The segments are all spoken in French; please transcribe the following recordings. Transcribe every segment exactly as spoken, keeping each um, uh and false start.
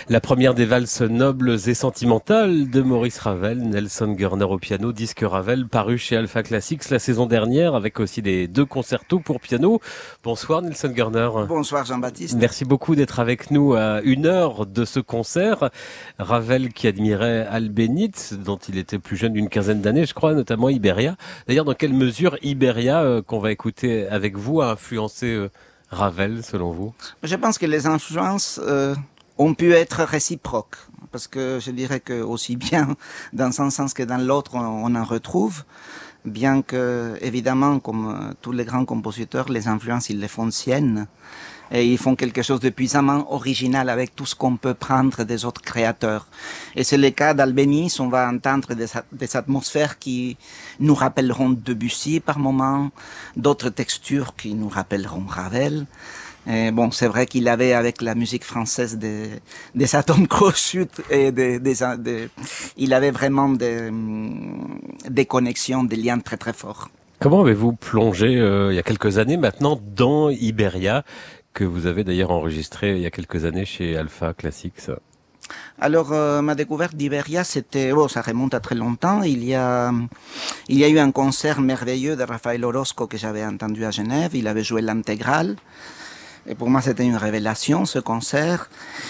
La première des valses nobles et sentimentales de Maurice Ravel, Nelson Gurner au piano, disque Ravel, paru chez Alpha Classics la saison dernière, avec aussi les deux concertos pour piano. Bonsoir Nelson Gurner. Bonsoir Jean-Baptiste. Merci beaucoup d'être avec nous à une heure de ce concert. Ravel qui admirait Albéniz, dont il était plus jeune d'une quinzaine d'années, je crois, notamment Iberia. D'ailleurs, dans quelle mesure Iberia, euh, qu'on va écouter avec vous, a influencé euh, Ravel, selon vous? Je pense que les influences euh, ont pu être réciproques, parce que je dirais que aussi bien dans un sens que dans l'autre, on, on en retrouve, bien que, évidemment, comme euh, tous les grands compositeurs, les influences, ils les font siennes, et ils font quelque chose de puissamment original avec tout ce qu'on peut prendre des autres créateurs. Et c'est le cas d'Albéniz, on va entendre des, des atmosphères qui nous rappelleront Debussy par moments, d'autres textures qui nous rappelleront Ravel. Et bon, c'est vrai qu'il avait avec la musique française des, des atomes crochus et des, des, des, il avait vraiment des, des connexions, des liens très très forts. Comment avez-vous plongé, euh, il y a quelques années maintenant, dans Iberia, que vous avez d'ailleurs enregistré il y a quelques années chez Alpha Classics? Alors, euh, ma découverte d'Iberia, c'était, oh, ça remonte à très longtemps. Il y a, il y a eu un concert merveilleux de Rafael Orozco que j'avais entendu à Genève. Il avait joué l'intégrale. Et pour moi, c'était une révélation, ce concert.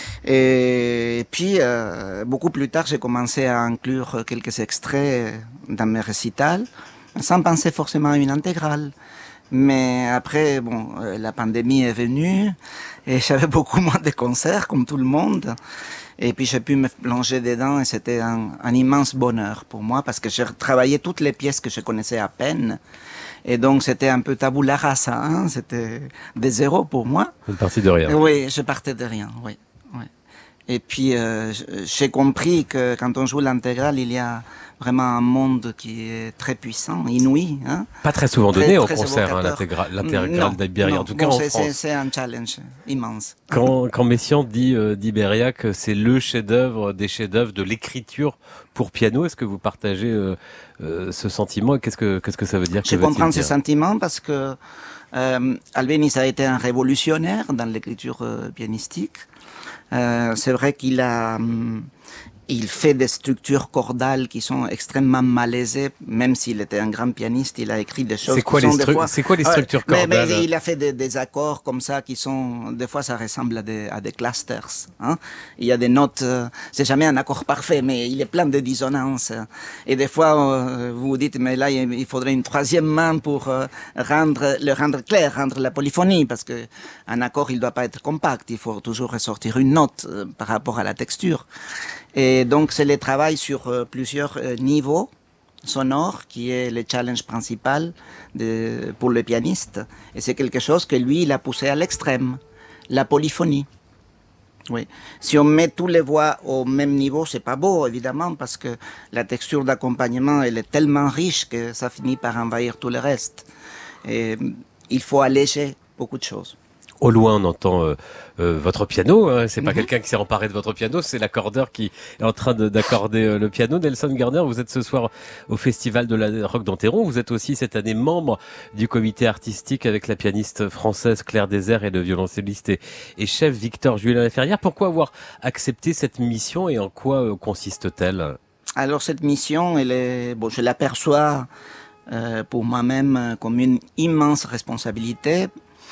Et puis, euh, beaucoup plus tard, j'ai commencé à inclure quelques extraits dans mes récitals, sans penser forcément à une intégrale. Mais après, bon, euh, la pandémie est venue et j'avais beaucoup moins de concerts, comme tout le monde. Et puis, j'ai pu me plonger dedans et c'était un, un immense bonheur pour moi parce que j'ai travaillé toutes les pièces que je connaissais à peine. Et donc, c'était un peu tabula rasa, hein, c'était des zéros pour moi. Vous partie de rien. Oui, je partais de rien, oui. oui. Et puis, euh, j'ai compris que quand on joue l'intégrale, il y a vraiment un monde qui est très puissant, inouï. Hein. Pas très souvent donné très, au très concert, hein, l'intégrale d'Iberia, en tout cas bon, en France. C'est un challenge immense. Quand, quand Messiaen dit euh, d'Iberia que c'est le chef-d'œuvre des chefs-d'œuvre de l'écriture pour piano, est-ce que vous partagez euh, euh, ce sentiment et qu'est-ce que qu'est-ce que ça veut dire? Je comprends ce sentiment parce que euh, Albéniz a été un révolutionnaire dans l'écriture euh, pianistique. Euh, c'est vrai qu'il a, hum, il fait des structures chordales qui sont extrêmement malaisées, même s'il était un grand pianiste, il a écrit des choses. C'est quoi, qui les sont des fois... c'est quoi les structures ouais, chordales? mais, mais il a fait des, des accords comme ça qui sont, des fois ça ressemble à des, à des clusters. Hein. Il y a des notes, euh, c'est jamais un accord parfait, mais il est plein de dissonances. Et des fois euh, vous vous dites, mais là il faudrait une troisième main pour euh, rendre, le rendre clair, rendre la polyphonie, parce que un accord il doit pas être compact, il faut toujours ressortir une note euh, par rapport à la texture. Et donc, c'est le travail sur euh, plusieurs euh, niveaux sonores qui est le challenge principal de, pour le pianiste. Et c'est quelque chose que lui, il a poussé à l'extrême. La polyphonie. Oui. Si on met tous les voix au même niveau, c'est pas beau, évidemment, parce que la texture d'accompagnement, elle est tellement riche que ça finit par envahir tout le reste. Et il faut alléger beaucoup de choses. Au loin, on entend euh, euh, votre piano. Hein. C'est pas Mm-hmm. quelqu'un qui s'est emparé de votre piano, c'est l'accordeur qui est en train d'accorder euh, le piano. Nelson Gurner, vous êtes ce soir au Festival de la Roque d'Enterron. Vous êtes aussi cette année membre du comité artistique avec la pianiste française Claire Désert et le violoncelliste et, et chef Victor Julien Laferrière. Pourquoi avoir accepté cette mission et en quoi euh, consiste-t-elle? Alors, cette mission, elle est, bon, je l'aperçois euh, pour moi-même comme une immense responsabilité.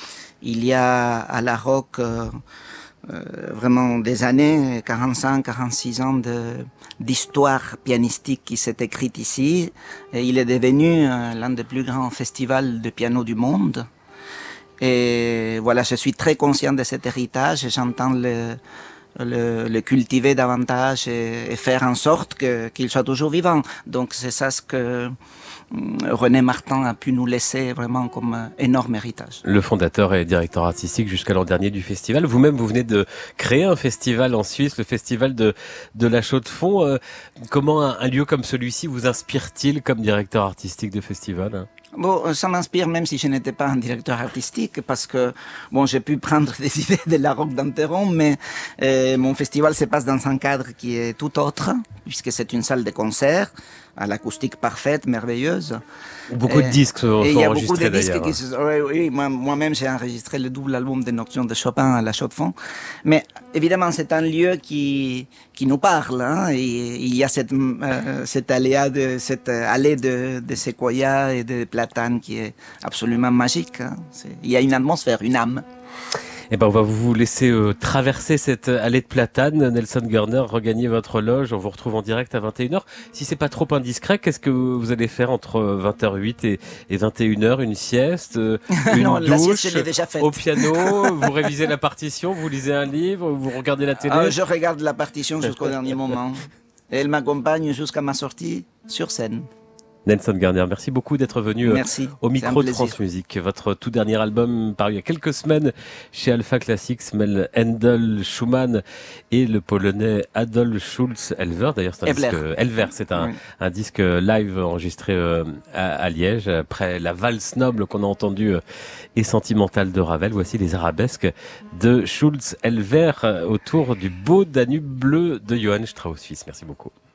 Il y a à la Roque euh, euh, vraiment des années, quarante-cinq, quarante-six ans de, d'histoire pianistique qui s'est écrite ici. Et il est devenu euh, l'un des plus grands festivals de piano du monde. Et voilà, je suis très conscient de cet héritage et j'entends le, le, le cultiver davantage et, et faire en sorte que, qu'il soit toujours vivant. Donc c'est ça ce que René Martin a pu nous laisser vraiment comme énorme héritage. Le fondateur et directeur artistique jusqu'à l'an dernier du festival. Vous-même, vous venez de créer un festival en Suisse, le festival de, de la Chaux-de-Fonds. Euh, comment un, un lieu comme celui-ci vous inspire-t-il comme directeur artistique de festival ? Bon, ça m'inspire même si je n'étais pas un directeur artistique parce que bon, j'ai pu prendre des idées de la Roque d'Enterron, mais euh, mon festival se passe dans un cadre qui est tout autre puisque c'est une salle de concert. à l'acoustique parfaite, merveilleuse. Beaucoup et, de disques sont et il y a enregistrés beaucoup de disques d'ailleurs. qui se... oui, oui, moi, moi-même j'ai enregistré le double album des Nocturnes de Chopin à la Chaux-de-Fonds. Mais évidemment c'est un lieu qui qui nous parle. Hein, et il y a cette euh, cette aléa de cette allée de, de séquoias et de platanes qui est absolument magique. Hein. C'est, il y a une atmosphère, une âme. Eh ben, on va vous laisser euh, traverser cette allée de platanes. Nelson Gurner, regagnez votre loge. On vous retrouve en direct à vingt et une heures. Si c'est pas trop indiscret, qu'est-ce que vous allez faire entre vingt heures huit et, et vingt et une heures? Une sieste, une non, douche, la sieste, je l'ai déjà faite. au piano, vous révisez la partition, vous lisez un livre, vous regardez la télé? euh, Je regarde la partition jusqu'au dernier moment. Et elle m'accompagne jusqu'à ma sortie sur scène. Nelson Gurner, merci beaucoup d'être venu merci, au micro de France Musique. Votre tout dernier album paru il y a quelques semaines chez Alpha Classics mêle Handel, Schumann et le polonais Adolf Schulz Elver. D'ailleurs, c'est un Elver. disque Elver, c'est un, oui. un disque live enregistré à, à Liège après la valse noble qu'on a entendue et sentimentale de Ravel. Voici les arabesques de Schulz Elver autour du beau Danube bleu de Johann Strauss. Merci beaucoup.